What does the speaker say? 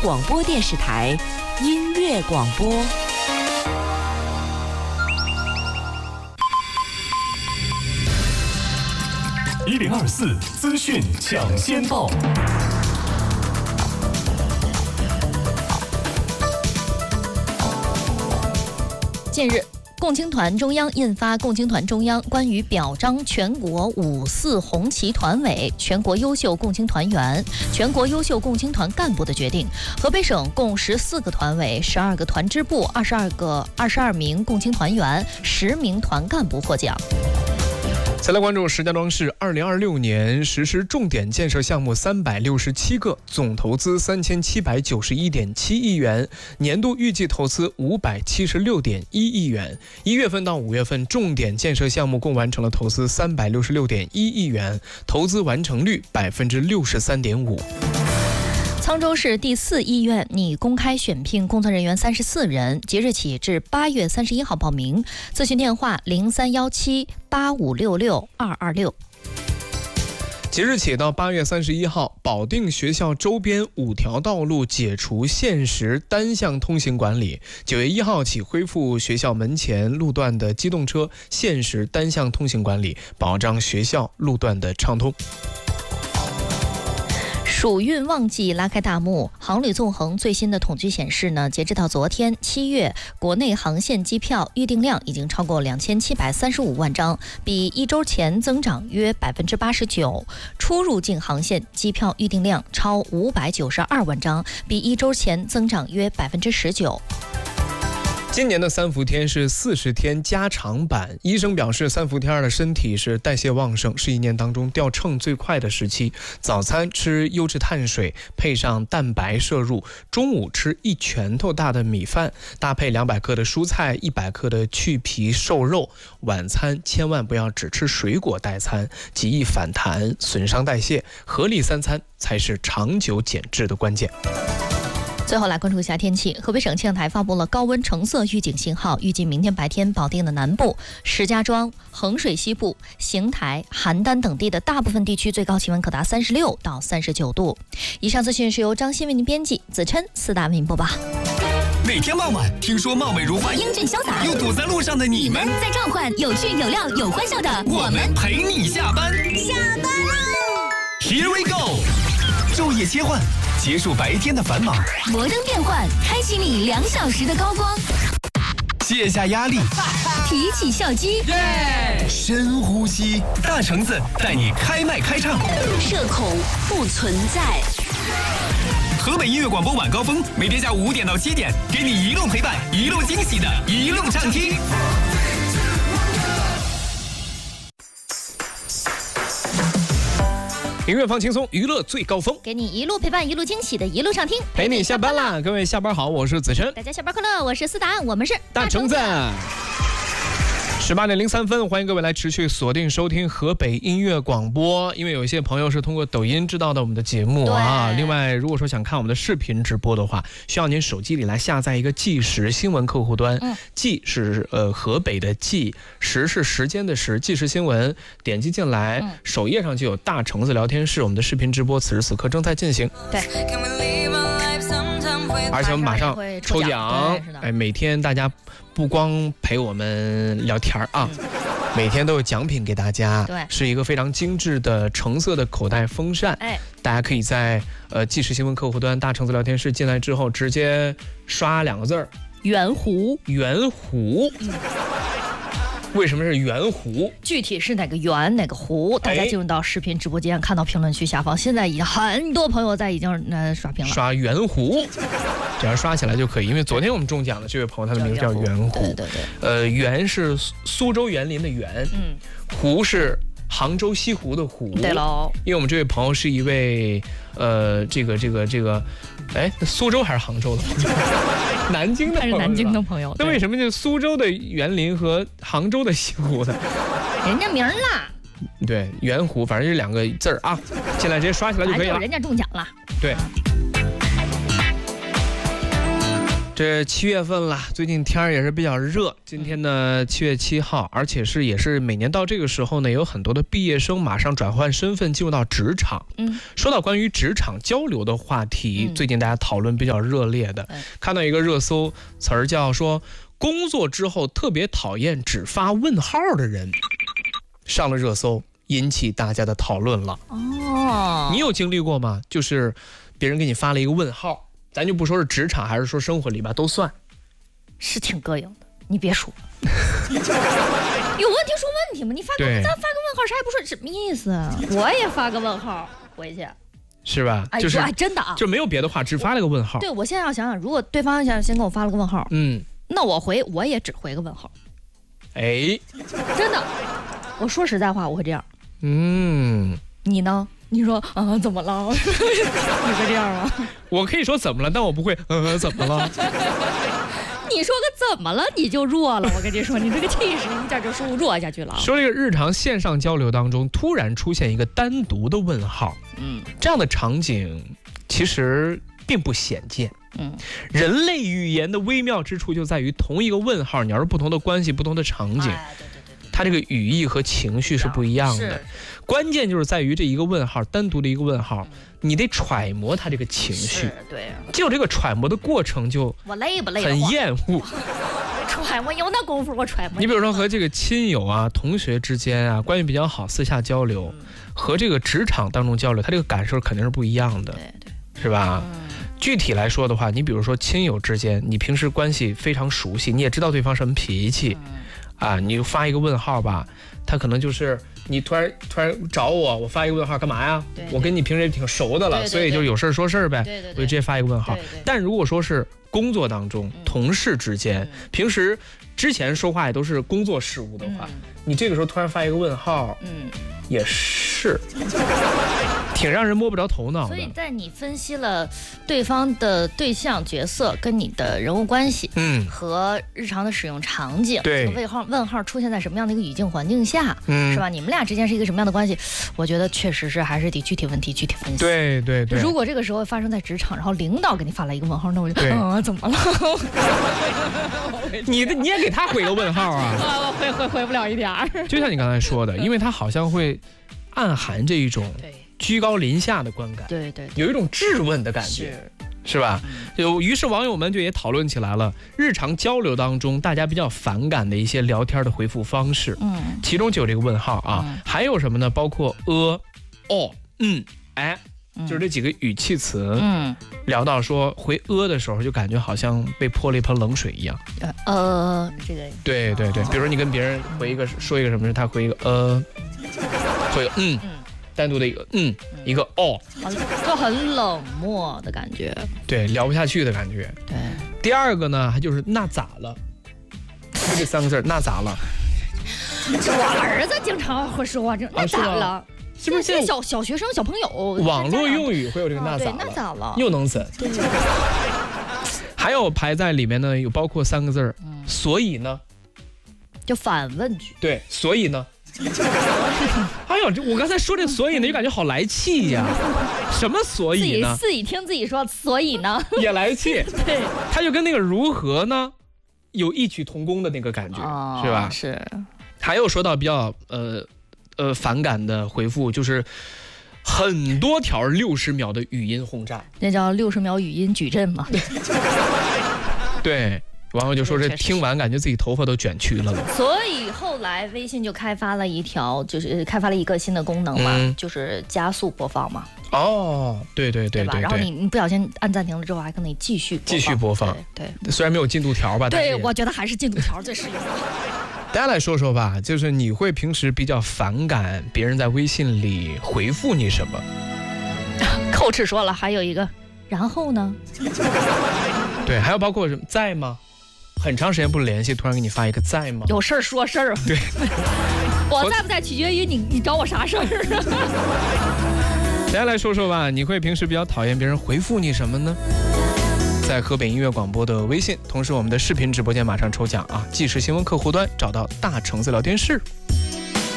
广播电视台音乐广播。 1024资讯抢先报。 近日，共青团中央印发《共青团中央关于表彰全国5·4红旗团委、全国优秀共青团员、全国优秀共青团干部的决定》，河北省共14个团委、12个团支部、22名共青团员、10名团干部获奖。 再来关注石家庄市2026年实施重点建设项目367个，总投资3791.7亿元，年度预计投资576.1亿元。1月份到5月份，重点建设项目共完成了投资366.1亿元，投资完成率63.5%。 沧州市第4医院拟公开选聘工作人员34人，即日起至8月31号报名，咨询电话031785662226。 即日起到8月31号，保定学校周边5条道路解除限时单向通行管理。9月1号起恢复学校门前路段的机动车限时单向通行管理，保障学校路段的畅通。 暑运旺季拉开大幕，航旅纵横最新的统计显示呢，截至到昨天7月，国内航线机票预订量已经超过2735万张，比一周前增长约89%。出入境航线机票预订量超592万张，比一周前增长约19%。 今年的3伏天是40天加长版，医生表示3伏天的身体是代谢旺盛，是一年当中掉秤最快的时期。早餐吃优质碳水，配上蛋白摄入，中午吃1拳头大的米饭，搭配200克的蔬菜，100克的去皮瘦肉。晚餐千万不要只吃水果代餐，极易反弹，损伤代谢。合理3餐才是长久减脂的关键。 最后来关注一下天气，河北省气象台发布了高温橙色预警信号，预计明天白天保定的南部、石家庄、衡水西部、邢台、邯郸等地的大部分地区最高气温可达36到39度。以上资讯是由张欣为您编辑，子琛4大为您播报。 每天傍晚，听说貌美如花、 英俊潇洒又堵在路上的你们， 在召唤有趣有料有欢笑的我们陪你下班。 下班喽 Here we go， 昼夜切换，结束白天的繁忙， 摩登变换，开启你2小时的高光， 卸下压力， 提起笑肌， 深呼吸，大橙子带你开麦开唱， 社恐不存在。 河北音乐广播晚高峰，每天下午5点到7点，给你一路陪伴，一路惊喜的一路畅听。 音乐放轻松，娱乐最高峰， 给你一路陪伴，一路惊喜的一路畅听， 陪你下班啦！各位下班好，我是子琛， 大家下班快乐，我是思达，我们是大橙子。18点03分，欢迎各位来持续锁定收听河北音乐广播。因为有一些朋友是通过抖音知道的我们的节目啊。另外，如果说想看我们的视频直播的话，需要您手机里来下载一个计时新闻客户端。计是河北的计，时是时间的时，计时新闻。点击进来，首页上就有大橙子聊天室，我们的视频直播此时此刻正在进行。 对。 而且我们马上抽奖，每天大家不光陪我们聊天啊，每天都有奖品给大家。 对， 是一个非常精致的橙色的口袋风扇。大家可以在计时新闻客户端大橙子聊天室进来之后，直接刷2个字儿： 圆弧。 圆弧。为什么是圆弧？ 具体是哪个圆哪个弧？大家进入到视频直播间，看到评论区下方，现在已经很多朋友已经刷屏了。 刷圆弧，只要刷起来就可以。因为昨天我们中奖的这位朋友，他的名字叫圆弧。对。圆是苏州园林的园，湖是杭州西湖的湖。 对喽。 因为我们这位朋友是一位苏州还是杭州的朋友？南京的朋友。 他是南京的朋友。 那为什么就苏州的园林和杭州的西湖呢？ 人家名啦。 对，圆湖，反正是2个字儿啊。进来直接刷起来就可以了。 人家中奖了。 对。 这7月份了，最近天儿也是比较热。今天呢，7月7号，而且也是每年到这个时候呢，有很多的毕业生马上转换身份进入到职场。说到关于职场交流的话题，最近大家讨论比较热烈的，看到一个热搜词儿叫说，工作之后特别讨厌只发问号的人，上了热搜，引起大家的讨论了。你有经历过吗？就是别人给你发了一个问号。咱就不说是职场还是说生活里吧，都算是挺膈应的。你别说，有问题说问题嘛，你咱发个问号啥也不说，什么意思？我也发个问号回去， 是吧？就是真的啊， 就没有别的话，只发了个问号。 对，我现在要想想，如果对方先给我发了个问号，那我也只回个问号。 哎， 真的，我说实在话，我会这样。你呢？你说怎么了？你会这样吗？ 我可以说怎么了，但我不会怎么了。 你说个怎么了你就弱了，我跟你说，你这个气势一下就弱下去了。 说这个日常线上交流当中突然出现一个单独的问号，这样的场景其实并不鲜见。人类语言的微妙之处就在于同一个问号，你要是不同的关系、不同的场景，它这个语义和情绪是不一样的。关键就是在于这一个问号，单独的一个问号，你得揣摩它这个情绪。 对， 就这个揣摩的过程就我累不累？ 很厌恶。 揣摩有那功夫我揣摩。 你比如说和这个亲友啊、同学之间啊关系比较好，私下交流，和这个职场当中交流，它这个感受肯定是不一样的，对，是吧？具体来说的话，你比如说亲友之间，你平时关系非常熟悉，你也知道对方什么脾气。你发一个问号吧，他可能就是你突然找我发一个问号干嘛呀？我跟你平时也挺熟的了，所以就有事说事呗。我就直接发一个问号。但如果说是工作当中同事之间，平时之前说话也都是工作事务的话，你这个时候突然发一个问号，也是挺让人摸不着头脑的。 所以在你分析了对方的对象角色跟你的人物关系，和日常的使用场景， 对， 问号出现在什么样的一个语境环境下，是吧？你们俩之间是一个什么样的关系？我觉得确实是还是得具体问题具体分析。 对。 如果这个时候发生在职场，然后领导给你发来一个问号，那我就怎么了？ 你也给他回个问号啊？ 我回不了一点儿。 就像你刚才说的，因为他好像会暗含这一种居高临下的观感， 对， 有一种质问的感觉，是吧？于是网友们就也讨论起来了，日常交流当中大家比较反感的一些聊天的回复方式，其中就有这个问号啊，还有什么呢？包括哎，就是这几个语气词，聊到说回的时候，就感觉好像被泼了一盆冷水一样。 这个对，比如说你跟别人说一个什么，他回一个回一个单独的一个一个就很冷漠的感觉， 对，聊不下去的感觉。 对， 第二个呢，就是那咋了？这3个字，那咋了？ 我儿子经常会说这那咋了？ 是不是现在小学生小朋友网络用语会有这个那咋了？又能怎？对。还有排在里面呢，有包括3个字，所以呢， 就反问句。 对，所以呢。哎呦，我刚才说这所以呢，就感觉好来气呀！什么所以呢？ 自己听自己说，所以呢也来气。 对， 他就跟那个如何呢有异曲同工的那个感觉，是吧？ 是。还有说到比较反感的回复，就是很多条60秒的语音轰炸， 那叫60秒语音矩阵嘛。 对。网友就说这听完感觉自己头发都卷曲了。 所以后来微信就开发了一个新的功能嘛，就是加速播放嘛。对吧？然后你不小心按暂停了之后，还可以继续播放。对，虽然没有进度条吧， 对，我觉得还是进度条最实用。 大家来说说吧，就是你会平时比较反感别人在微信里回复你什么？ 寇赤说了，还有一个，然后呢？ 对，还有包括什么在吗？很长时间不联系，突然给你发一个在吗？ 有事儿说事儿。 对， 我在不在取决于你找我啥事儿啊？ 大家来说说吧，你会平时比较讨厌别人回复你什么呢？在河北音乐广播的微信，同时我们的视频直播间马上抽奖啊！即时新闻客户端找到大橙子聊天室。